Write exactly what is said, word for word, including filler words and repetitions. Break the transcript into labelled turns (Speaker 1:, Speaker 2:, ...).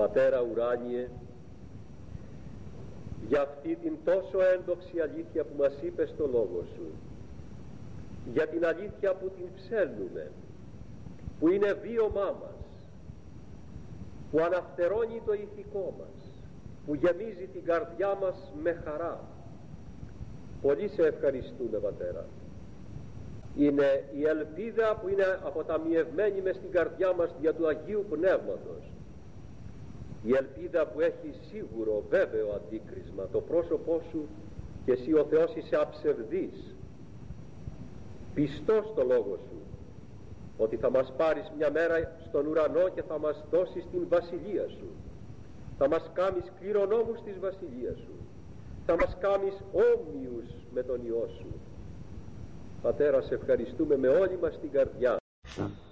Speaker 1: Πατέρα ουράνιε, για αυτή την τόσο έντοξη αλήθεια που μας είπες στο Λόγο Σου, για την αλήθεια που την ψέλνουμε, που είναι βίωμά μας, που αναφτερώνει το ηθικό μας, που γεμίζει την καρδιά μας με χαρά. Πολύ σε ευχαριστούμε, Πατέρα. Είναι η ελπίδα που είναι αποταμιευμένη μες στην καρδιά μας δια του Αγίου Πνεύματος, η ελπίδα που έχει σίγουρο βέβαιο αντίκρισμα το πρόσωπό Σου, και Εσύ ο Θεός είσαι αψευδής, πιστός στο Λόγο Σου, ότι θα μας πάρεις μια μέρα στον ουρανό και θα μας δώσεις την βασιλεία Σου, θα μας κάνεις κληρονόμους της βασιλείας Σου, θα μας κάνεις όμοιους με τον Υιό Σου. Πατέρα, σε ευχαριστούμε με όλη μας την καρδιά.